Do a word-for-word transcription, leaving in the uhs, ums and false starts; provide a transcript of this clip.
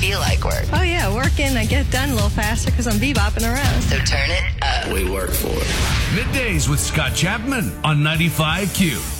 feel like work. Oh, yeah, working, I get done a little faster because I'm bebopping around. So turn it up. We work for it. Middays with Scott Chapman on ninety-five Q.